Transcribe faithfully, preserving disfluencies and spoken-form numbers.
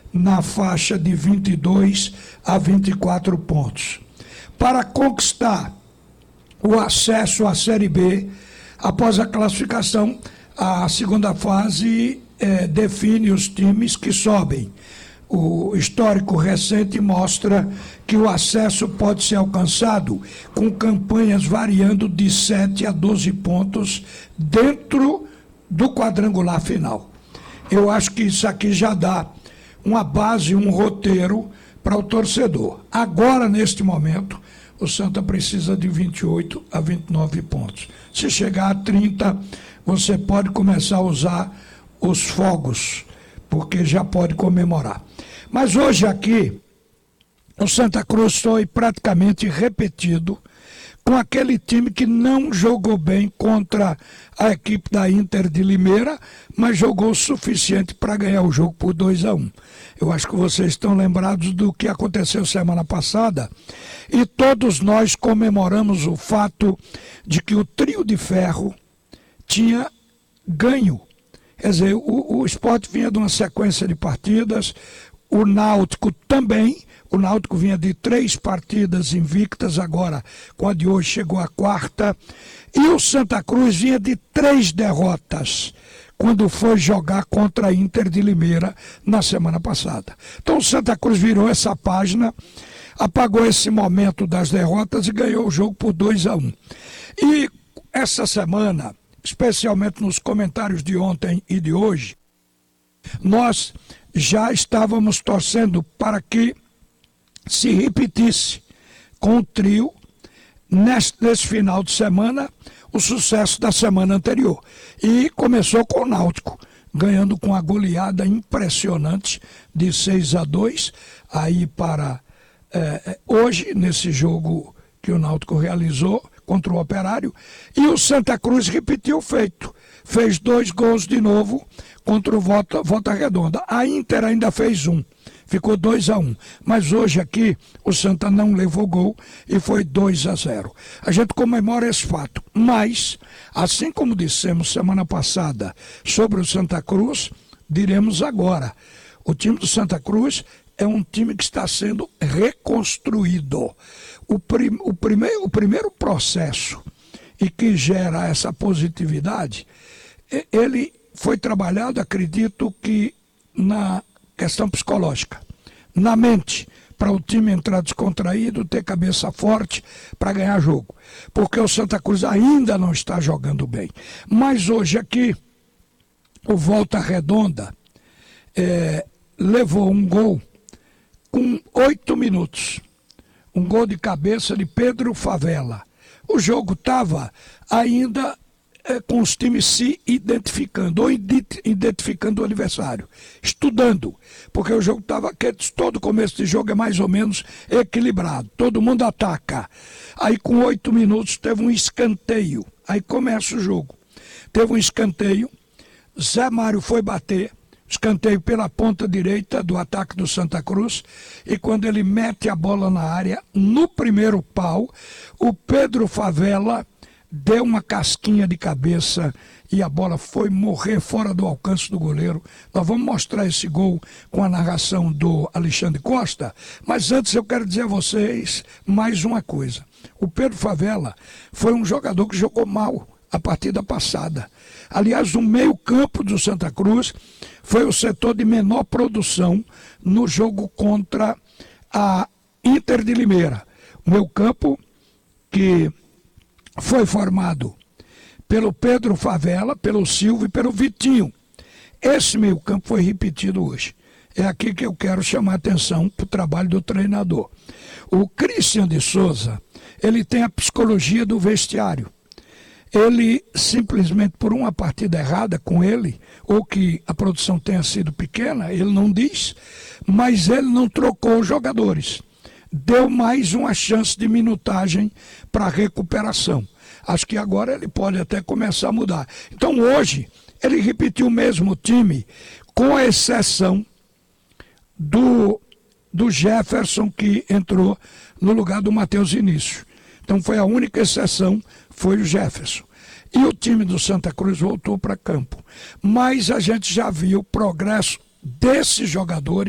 na faixa de vinte e dois a vinte e quatro pontos. Para conquistar o acesso à Série B, após a classificação, a segunda fase eh, define os times que sobem. O histórico recente mostra que o acesso pode ser alcançado com campanhas variando de sete a doze pontos dentro do quadrangular final. Eu acho que isso aqui já dá uma base, um roteiro para o torcedor. Agora, neste momento, o Santa precisa de vinte e oito a vinte e nove pontos. Se chegar a trinta, você pode começar a usar os fogos, porque já pode comemorar. Mas hoje aqui, o Santa Cruz foi praticamente repetido com aquele time que não jogou bem contra a equipe da Inter de Limeira, mas jogou o suficiente para ganhar o jogo por dois a um. Eu acho que vocês estão lembrados do que aconteceu semana passada, e todos nós comemoramos o fato de que o trio de ferro tinha ganho. Quer dizer, o, o Sport vinha de uma sequência de partidas, o Náutico também. O Náutico vinha de três partidas invictas, agora com a de hoje chegou a quarta. E o Santa Cruz vinha de três derrotas quando foi jogar contra a Inter de Limeira na semana passada. Então o Santa Cruz virou essa página, apagou esse momento das derrotas e ganhou o jogo por dois a um. E essa semana, especialmente nos comentários de ontem e de hoje, nós já estávamos torcendo para que se repetisse com o trio, nesse, nesse final de semana, o sucesso da semana anterior. E começou com o Náutico, ganhando com a goleada impressionante de seis a dois, aí para é, hoje, nesse jogo que o Náutico realizou contra o Operário, e o Santa Cruz repetiu o feito, fez dois gols de novo contra o Volta, Volta Redonda. A Inter ainda fez um, ficou dois a um, mas hoje aqui o Santa não levou gol e foi dois a zero. A gente comemora esse fato, mas, assim como dissemos semana passada sobre o Santa Cruz, diremos agora, o time do Santa Cruz é um time que está sendo reconstruído. O, prim, o, primeiro, o primeiro processo e que gera essa positividade, ele foi trabalhado, acredito que na questão psicológica, na mente, para o time entrar descontraído, ter cabeça forte para ganhar jogo. Porque o Santa Cruz ainda não está jogando bem. Mas hoje aqui, o Volta Redonda é, levou um gol com oito minutos. Um gol de cabeça de Pedro Favela. O jogo estava ainda é, com os times se identificando, ou identificando o adversário, estudando, porque o jogo estava, todo começo de jogo é mais ou menos equilibrado, todo mundo ataca. Aí com oito minutos teve um escanteio, aí começa o jogo. Teve um escanteio, Zé Mário foi bater, escanteio pela ponta direita do ataque do Santa Cruz, e quando ele mete a bola na área, no primeiro pau, o Pedro Favela deu uma casquinha de cabeça e a bola foi morrer fora do alcance do goleiro. Nós vamos mostrar esse gol com a narração do Alexandre Costa, mas antes eu quero dizer a vocês mais uma coisa. O Pedro Favela foi um jogador que jogou mal a partida passada. Aliás, o meio-campo do Santa Cruz foi o setor de menor produção no jogo contra a Inter de Limeira. O meio-campo que foi formado pelo Pedro Favela, pelo Silvio e pelo Vitinho. Esse meio-campo foi repetido hoje. É aqui que eu quero chamar a atenção para o trabalho do treinador. O Christian de Souza, ele tem a psicologia do vestiário. Ele, simplesmente por uma partida errada com ele, ou que a produção tenha sido pequena, ele não diz, mas ele não trocou os jogadores. Deu mais uma chance de minutagem para recuperação. Acho que agora ele pode até começar a mudar. Então hoje, ele repetiu o mesmo time, com a exceção do, do Jefferson, que entrou no lugar do Matheus Início. Então foi a única exceção, foi o Jefferson. E o time do Santa Cruz voltou para campo. Mas a gente já viu o progresso desses jogadores